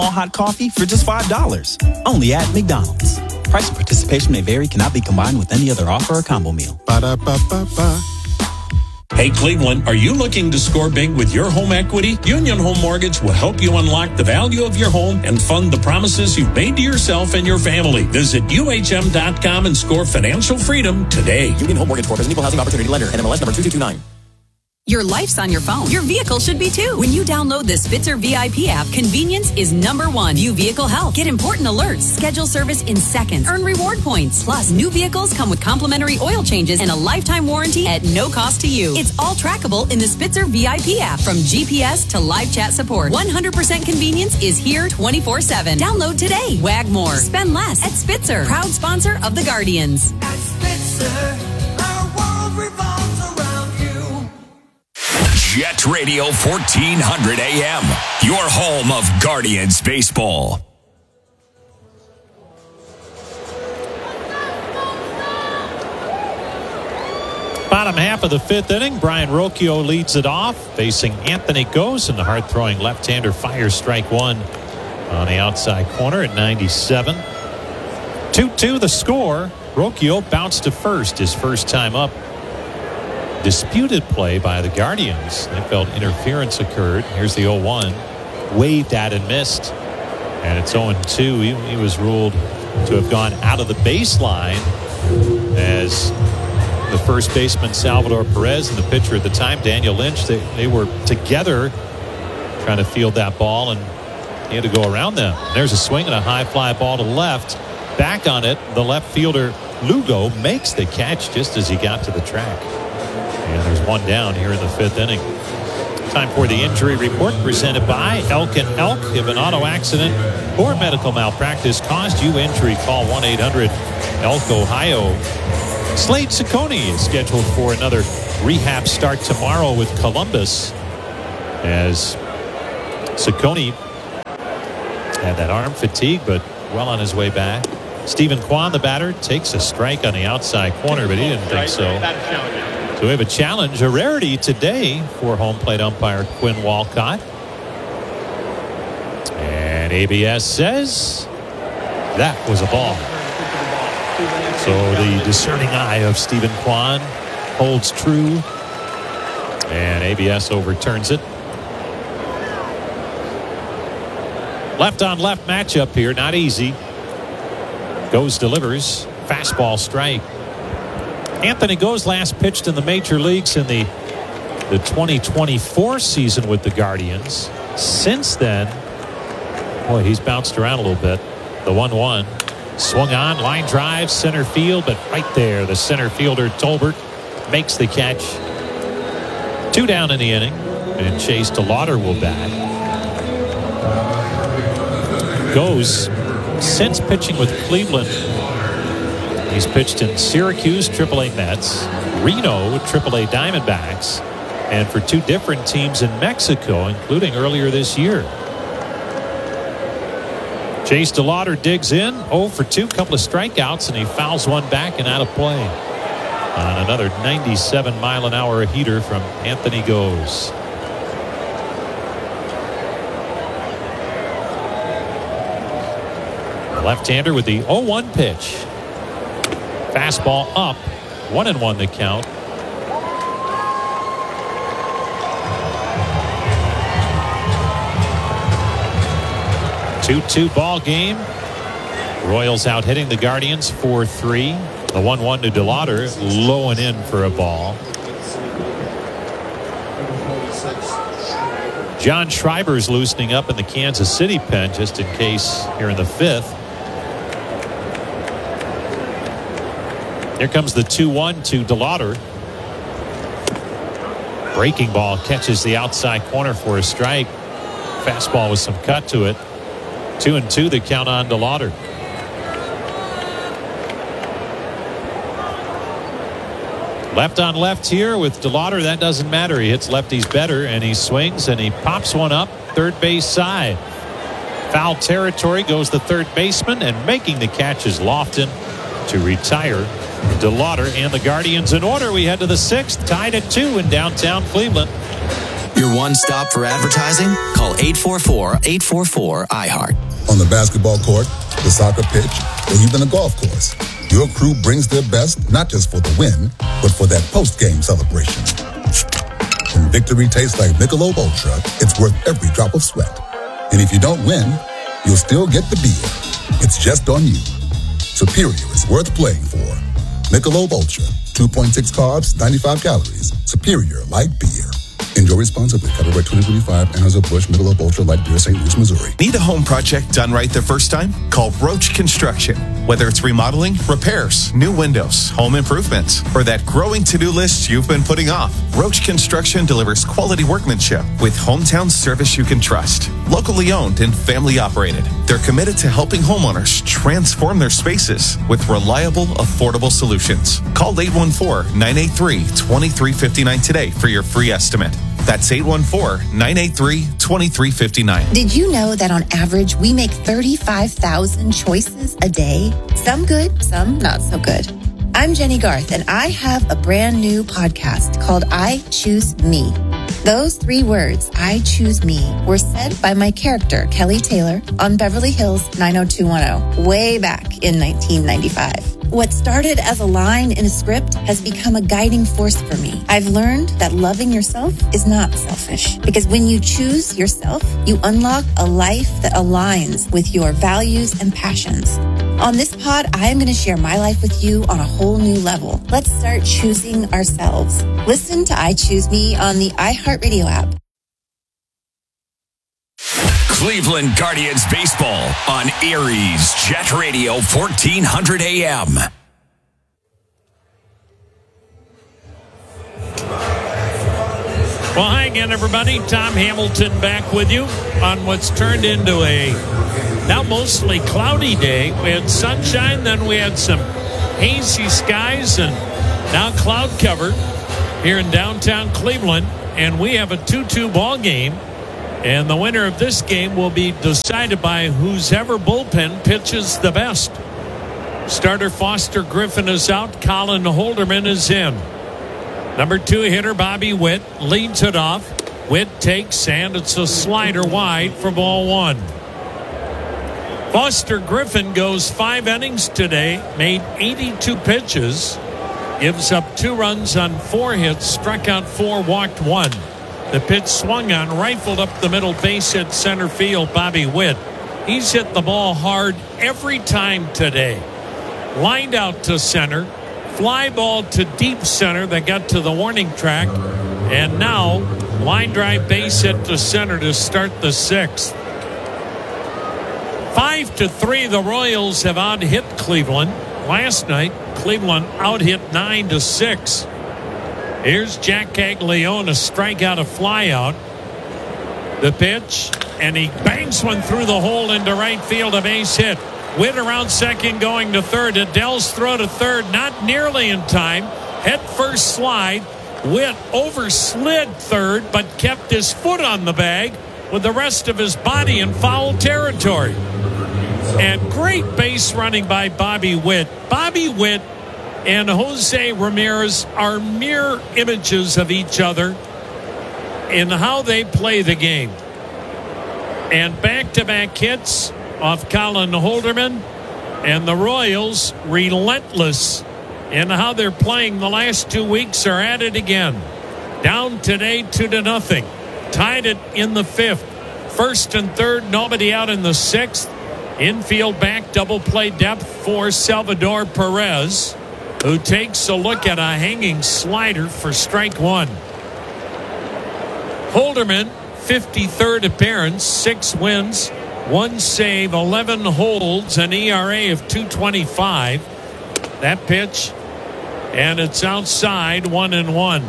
hot coffee for just $5. Only at McDonald's. Price and participation may vary, cannot be combined with any other offer or combo meal. Ba-da-ba-ba-ba. Hey, Cleveland, are you looking to score big with your home equity? Union Home Mortgage will help you unlock the value of your home and fund the promises you've made to yourself and your family. Visit UHM.com and score financial freedom today. Union Home Mortgage Corp is an equal housing opportunity lender. NMLS number 2229. Your life's on your phone. Your vehicle should be too. When you download the Spitzer VIP app, convenience is number one. View vehicle health. Get important alerts. Schedule service in seconds. Earn reward points. Plus, new vehicles come with complimentary oil changes and a lifetime warranty at no cost to you. It's all trackable in the Spitzer VIP app. From GPS to live chat support. 100% convenience is here 24/7. Download today. Wag more. Spend less at Spitzer. Proud sponsor of the Guardians. At Spitzer, our world revolves around you. Jet Radio 1400 AM, your home of Guardians baseball. Bottom half of the fifth inning, Brian Rocchio leads it off, facing Anthony Gose, and the hard-throwing left-hander fires strike one on the outside corner at 97. 2-2 the score. Rocchio bounced to first his first time up. Disputed play by the Guardians. They felt interference occurred. Here's the 0-1. Waved at and missed. And it's 0-2. He was ruled to have gone out of the baseline as the first baseman Salvador Perez and the pitcher at the time, Daniel Lynch, they were together trying to field that ball, and he had to go around them. And there's a swing and a high fly ball to left. Back on it, the left fielder Lugo makes the catch just as he got to the track. And there's one down here in the fifth inning. Time for the injury report presented by Elk & Elk. If an auto accident or medical malpractice caused you injury, call 1-800-ELK-OHIO. Slade Ciccone is scheduled for another rehab start tomorrow with Columbus, as Ciccone had that arm fatigue, but well on his way back. Stephen Kwan, the batter, takes a strike on the outside corner, but he didn't think so. So we have a challenge, a rarity today for home plate umpire Quinn Walcott. And ABS says that was a ball. So the discerning eye of Stephen Kwan holds true, and ABS overturns it. Left on left matchup here, not easy. Gose delivers, fastball strike. Anthony Gose last pitched in the major leagues in the 2024 season with the Guardians. Since then, boy, he's bounced around a little bit. The 1-1 swung on, line drive, center field, but right there, the center fielder Tolbert makes the catch. 2 down in the inning, and Chase DeLauder will bat. Gose, since pitching with Cleveland, he's pitched in Syracuse, AAA Mets, Reno, AAA Diamondbacks, and for 2 different teams in Mexico, including earlier this year. Chase DeLauder digs in, 0 for 2, couple of strikeouts, and he fouls one back and out of play on another 97-mile-an-hour heater from Anthony Gose. The left-hander with the 0-1 pitch. Fastball up, 1-1 the count. Two ball game. Royals out hitting the Guardians 4-3. The 1-1 to DeLauder, low and in for a ball. John Schreiber's loosening up in the Kansas City pen just in case here in the 5th. Here comes the 2-1 to DeLauder. Breaking ball catches the outside corner for a strike. Fastball with some cut to it. 2-2 the count on DeLauder. Left on left here with DeLauder. That doesn't matter. He hits lefties better, and he swings and he pops one up third base side. Foul territory goes the third baseman, and making the catch is Lofton to retire DeLauder and the Guardians in order. We head to the 6th, tied at 2 in downtown Cleveland. Your one stop for advertising? Call 844-844-iHeart. On the basketball court, the soccer pitch, or even the golf course, your crew brings their best not just for the win, but for that post-game celebration. When victory tastes like Michelob Ultra, it's worth every drop of sweat. And if you don't win, you'll still get the beer. It's just on you. Superior is worth playing for. Michelob Ultra, 2.6 carbs, 95 calories. Superior light beer. Enjoy responsibly. Copyright 2025, Anheuser-Busch, Michelob Ultra Light Beer, St. Louis, Missouri. Need a home project done right the first time? Call Roach Construction. Whether it's remodeling, repairs, new windows, home improvements, or that growing to-do list you've been putting off, Roach Construction delivers quality workmanship with hometown service you can trust. Locally owned and family operated, they're committed to helping homeowners transform their spaces with reliable, affordable solutions. Call 814-983-2359 today for your free estimate. That's 814-983-2359. Did you know that on average, we make 35,000 choices a day? Some good, some not so good. I'm Jenny Garth, and I have a brand new podcast called I Choose Me. Those 3 words, I choose me, were said by my character, Kelly Taylor, on Beverly Hills 90210, way back in 1995. What started as a line in a script has become a guiding force for me. I've learned that loving yourself is not selfish, because when you choose yourself, you unlock a life that aligns with your values and passions. On this pod, I am going to share my life with you on a whole new level. Let's start choosing ourselves. Listen to I Choose Me on the iHeartRadio app. Cleveland Guardians baseball on Erie's Jet Radio 1400 AM. Well, hi again, everybody. Tom Hamilton back with you on what's turned into a now mostly cloudy day. We had sunshine, then we had some hazy skies, and now cloud cover here in downtown Cleveland. And we have a 2-2 ball game. And the winner of this game will be decided by whose ever bullpen pitches the best. Starter Foster Griffin is out. Colin Holderman is in. Number 2 hitter Bobby Witt leads it off. Witt takes, and it's a slider wide for ball 1. Foster Griffin goes 5 innings today, made 82 pitches, gives up 2 runs on 4 hits, struck out 4, walked 1. The pitch swung on, rifled up the middle base hit center field, Bobby Witt. He's hit the ball hard every time today. Lined out to center, fly ball to deep center that got to the warning track, and now line drive base hit to center to start the 6th. 5-3, the Royals have out-hit Cleveland. Last night, Cleveland out-hit 9-6. Here's Jack Caglione, a strikeout, a flyout. The pitch, and he bangs one through the hole into right field, a base hit. Witt around second, going to third. Adell's throw to third, not nearly in time. Head first slide. Witt overslid third, but kept his foot on the bag with the rest of his body in foul territory. And great base running by Bobby Witt. Bobby Witt and Jose Ramirez are mirror images of each other in how they play the game. And back-to-back hits off Colin Holderman, and the Royals, relentless in how they're playing the last 2 weeks, are at it again. Down today 2-0. Tied it in the 5th. First and third, nobody out in the 6th. Infield back, double play depth for Salvador Perez, who takes a look at a hanging slider for strike 1. Holderman, 53rd appearance, 6 wins, 1 save, 11 holds, an ERA of 2.25. That pitch, and it's outside, 1-1.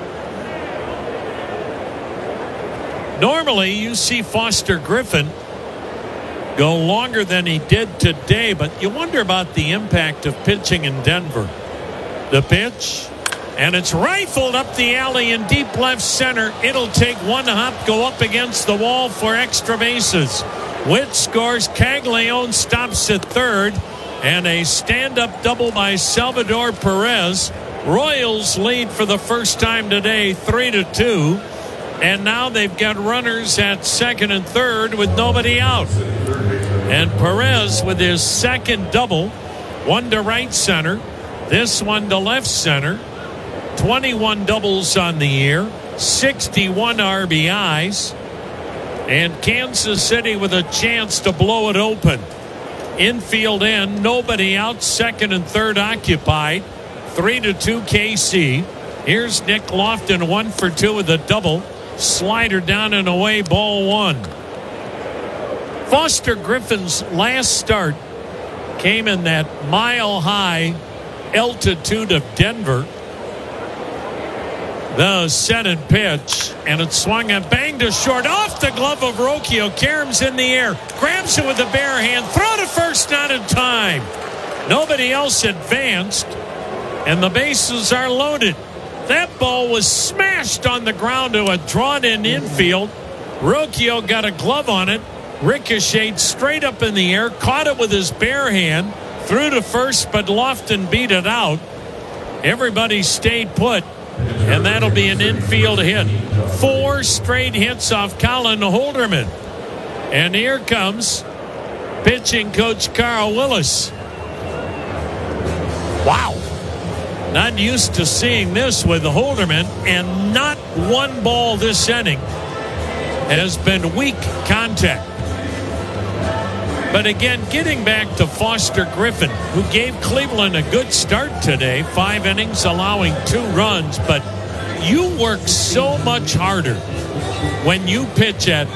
Normally, you see Foster Griffin go longer than he did today, but you wonder about the impact of pitching in Denver. The pitch, and it's rifled up the alley in deep left center. It'll take 1 hop, go up against the wall for extra bases. Witt scores. Caglione stops at third, and a stand-up double by Salvador Perez. Royals lead for the first time today, 3-2. And now they've got runners at second and third with nobody out. And Perez with his second double, one to right center, this one to left center. 21 doubles on the year, 61 RBIs. And Kansas City with a chance to blow it open. Infield in, nobody out, second and third occupied. 3-2 KC. Here's Nick Lofton, 1 for 2 with a double. Slider down and away, ball 1. Foster Griffin's last start came in that mile-high altitude of Denver. The set and pitch, and it swung and banged to short off the glove of Rocchio. Karam's in the air, grabs it with a bare hand, throw to first, not in time. Nobody else advanced, and the bases are loaded. That ball was smashed on the ground to a drawn-in infield. Rocchio got a glove on it, ricocheted straight up in the air, caught it with his bare hand, threw to first, but Lofton beat it out. Everybody stayed put, and that'll be an infield hit. 4 straight hits off Colin Holderman. And here comes pitching coach Carl Willis. Wow. Not used to seeing this with Holderman, and not one ball this inning has been weak contact. But again, getting back to Foster Griffin, who gave Cleveland a good start today, 5 innings, allowing 2 runs, but you work so much harder when you pitch at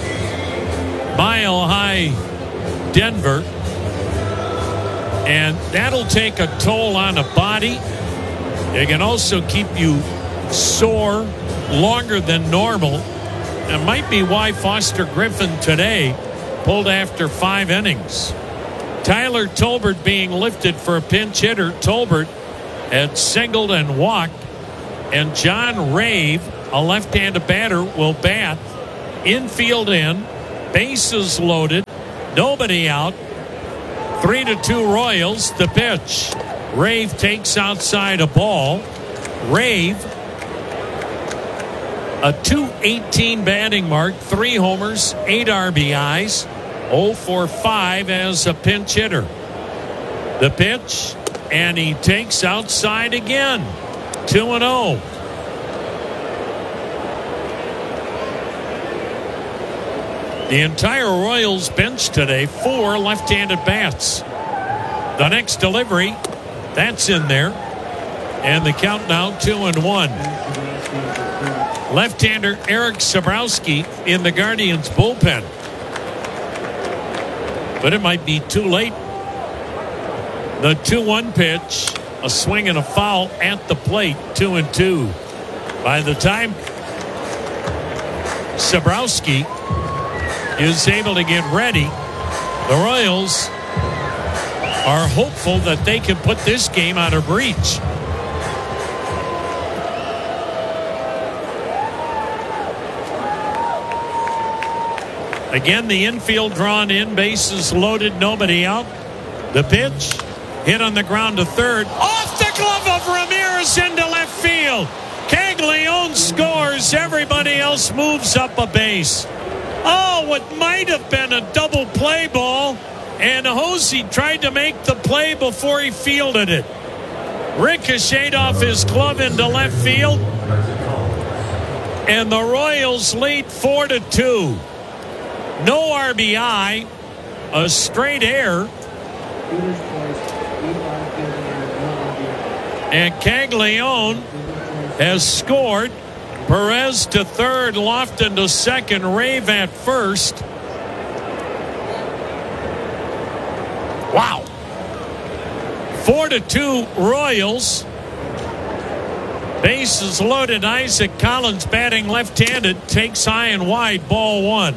Mile High Denver, and that'll take a toll on a body. It can also keep you sore longer than normal. It might be why Foster Griffin today pulled after 5 innings. Tyler Tolbert being lifted for a pinch hitter. Tolbert had singled and walked. And John Rave, a left-handed batter, will bat. Infield in. Bases loaded. Nobody out. 3-2 Royals. The pitch. Rave takes outside a ball. Rave, a .218 batting mark, 3 homers, 8 RBIs, 0 for 5 as a pinch hitter. The pitch, and he takes outside again. 2-0. The entire Royals bench today, 4 left-handed bats. The next delivery, that's in there. And the count now 2-1. Left-hander Eric Sabrowski in the Guardians bullpen. But it might be too late. The 2-1 pitch, a swing and a foul at the plate, 2-2. By the time Sabrowski is able to get ready, the Royals are hopeful that they can put this game out of reach. Again, the infield drawn in, bases loaded, nobody out. The pitch, hit on the ground to third. Off the glove of Ramirez into left field. Caglione scores. Everybody else moves up a base. Oh, what might have been a double play ball. And Hosey tried to make the play before he fielded it. Ricocheted off his glove into left field. And the Royals lead 4-2. No RBI, a straight error. And Caglione has scored. Perez to third, Lofton to second, Rave at first. Wow. 4-2 Royals. Bases loaded. Isaac Collins batting left-handed. Takes high and wide. Ball 1.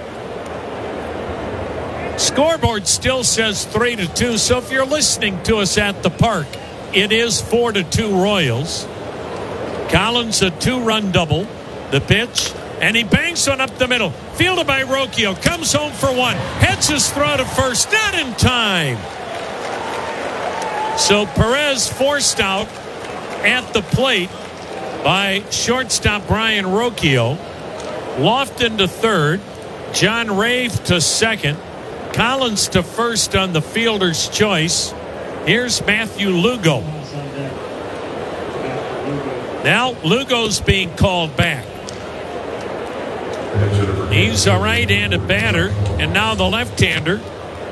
Scoreboard still says 3-2. So if you're listening to us at the park, it is 4-2 Royals. Collins a 2-run double. The pitch. And he banks one up the middle. Fielded by Rocchio. Comes home for 1. Heads his throw to first. Not in time. So Perez forced out at the plate by shortstop Brian Rocchio. Lofton to third. John Rave to second. Collins to first on the fielder's choice. Here's Matthew Lugo. Now Lugo's being called back. He's a right-handed batter, and now the left-hander.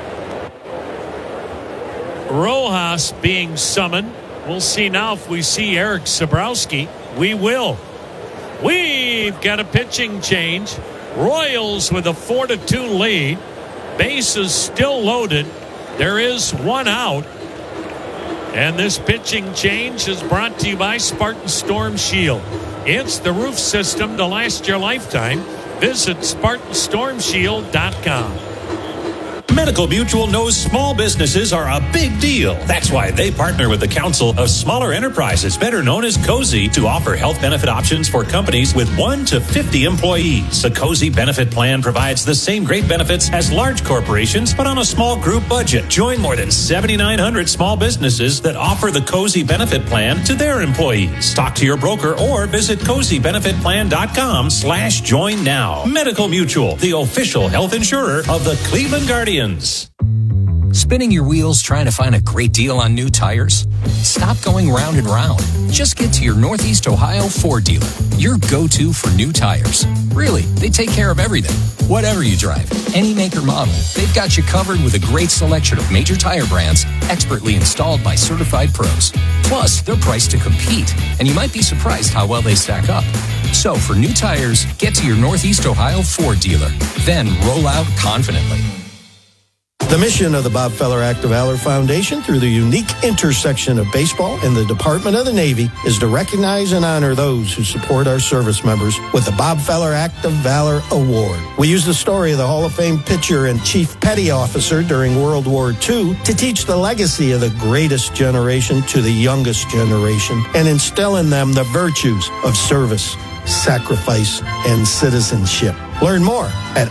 Rojas being summoned. We'll see now if we see Eric Sabrowski. We will. We've got a pitching change. Royals with a 4-2 lead. Bases still loaded. There is one out. And this pitching change is brought to you by Spartan Storm Shield. It's the roof system to last your lifetime. Visit SpartanStormShield.com. Medical Mutual knows small businesses are a big deal. That's why they partner with the Council of Smaller Enterprises, better known as COSI, to offer health benefit options for companies with 1 to 50 employees. The COSI benefit plan provides the same great benefits as large corporations, but on a small group budget. Join more than 7,900 small businesses that offer the COSI benefit plan to their employees. Talk to your broker or visit COSIbenefitplan.com/join now. Medical Mutual, the official health insurer of the Cleveland Guardians. Spinning your wheels trying to find a great deal on new tires? Stop going round and round. Just get to your Northeast Ohio Ford dealer, your go-to for new tires. Really, they take care of everything. Whatever you drive, any make or model, they've got you covered with a great selection of major tire brands expertly installed by certified pros. Plus, they're priced to compete, and you might be surprised how well they stack up. So for new tires, get to your Northeast Ohio Ford dealer. Then roll out confidently. The mission of the Bob Feller Act of Valor Foundation, through the unique intersection of baseball and the Department of the Navy, is to recognize and honor those who support our service members with the Bob Feller Act of Valor Award. We use the story of the Hall of Fame pitcher and Chief Petty Officer during World War II to teach the legacy of the greatest generation to the youngest generation and instill in them the virtues of service, sacrifice, and citizenship. Learn more at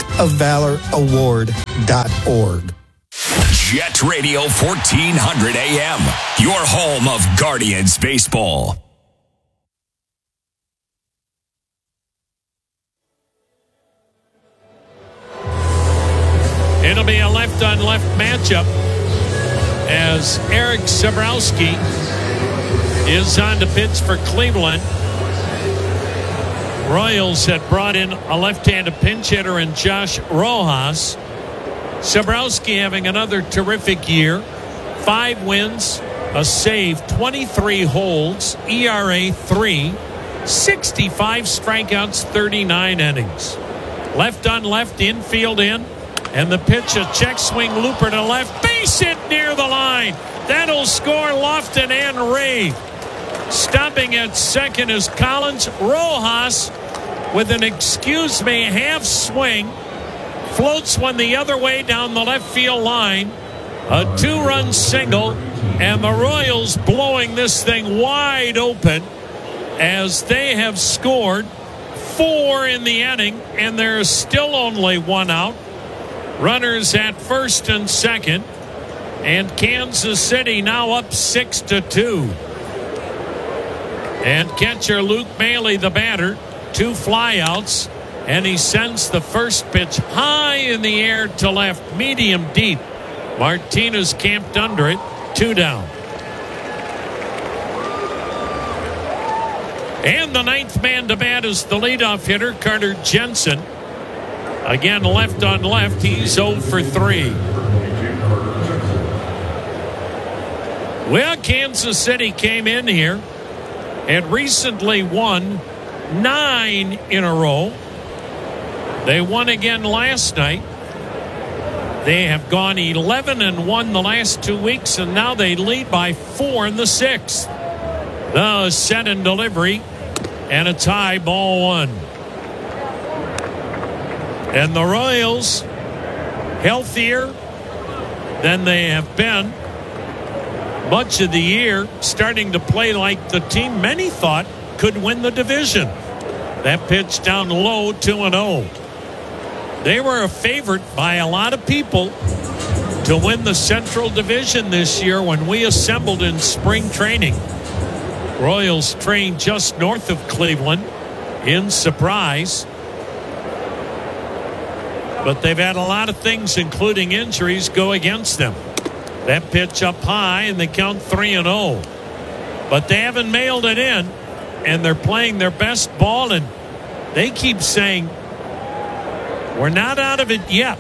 actofvaloraward.org. Jet Radio 1400 AM, your home of Guardians baseball. It'll be a left-on-left matchup as Eric Sabrowski is on to pitch for Cleveland. Royals had brought in a left-handed pinch hitter in Josh Rojas. Sabrowski having another terrific year. 5 wins, a save, 23 holds, ERA 3, 65 strikeouts, 39 innings. Left on left, infield in, and the pitch, a check swing looper to left, base hit near the line. That'll score Lofton and Rave. Stopping at second is Collins. Rojas with an half swing, floats one the other way down the left field line. A 2-run single, and the Royals blowing this thing wide open as they have scored 4 in the inning, and there's still only 1 out. Runners at first and second, and Kansas City now up 6-2. And catcher Luke Mailey, the batter, 2 flyouts, and he sends the first pitch high in the air to left, medium deep. Martinez camped under it, 2 down. And the 9th man to bat is the leadoff hitter, Carter Jensen. Again, left on left, he's 0 for 3. Well, Kansas City came in here and recently won 9 in a row. They won again last night. They have gone 11-1 the last 2 weeks, and now they lead by 4 in the 6th. The set and delivery, and a tie, ball 1. And the Royals, healthier than they have been much of the year, starting to play like the team many thought could win the division. That pitch down low, 2-0. They were a favorite by a lot of people to win the Central Division this year when we assembled in spring training. Royals trained just north of Cleveland in Surprise. But they've had a lot of things, including injuries, go against them. That pitch up high, and they count 3-0. But they haven't mailed it in, and they're playing their best ball, and they keep saying, we're not out of it yet.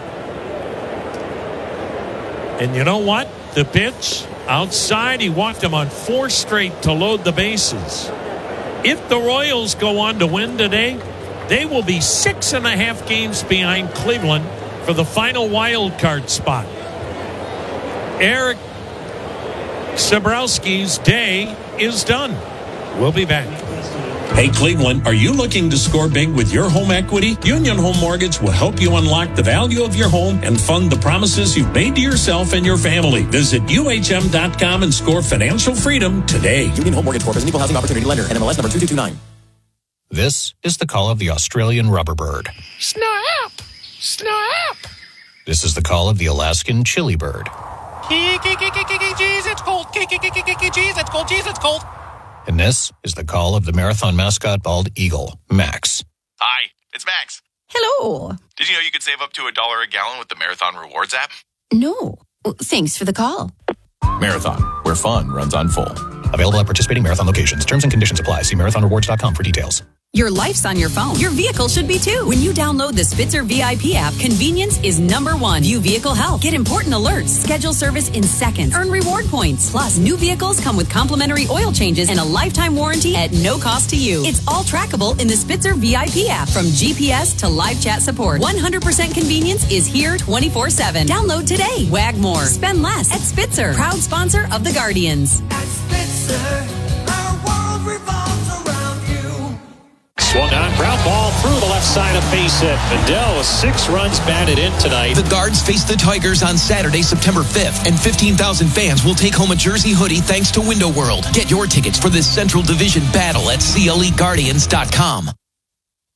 And you know what? The pitch outside, he walked them on 4 straight to load the bases. If the Royals go on to win today, they will be 6.5 games behind Cleveland for the final wild card spot. Eric Sabrowski's day is done. We'll be back. Hey, Cleveland, are you looking to score big with your home equity? Union Home Mortgage will help you unlock the value of your home and fund the promises you've made to yourself and your family. Visit UHM.com and score financial freedom today. Union Home Mortgage Corp is an equal housing opportunity lender. NMLS number 2229. This is the call of the Australian rubberbird. Snap! Snap! This is the call of the Alaskan chilibird. Jeez, it's cold. Jeez, it's cold. Jeez, it's cold. And this is the call of the marathon mascot bald eagle, Max. Hi, it's Max. Hello. Did you know you could save up to $1 a gallon with the Marathon Rewards app? No. Thanks for the call. Marathon, where fun runs on full. Available at participating Marathon locations. Terms and conditions apply. See marathonrewards.com for details. Your life's on your phone. Your vehicle should be too. When you download the Spitzer VIP app, convenience is #1. View vehicle health. Get important alerts. Schedule service in seconds. Earn reward points. Plus, new vehicles come with complimentary oil changes and a lifetime warranty at no cost to you. It's all trackable in the Spitzer VIP app. From GPS to live chat support, 100% convenience is here 24/7. Download today. Wag more. Spend less at Spitzer. Proud sponsor of the Guardians. At Spitzer, our world revolves around you. Swung on, ground ball through the left side of base hit. Adele with 6 runs batted in tonight. The Guards face the Tigers on Saturday, September 5th, and 15,000 fans will take home a jersey hoodie thanks to Window World. Get your tickets for this Central Division battle at CLEGuardians.com.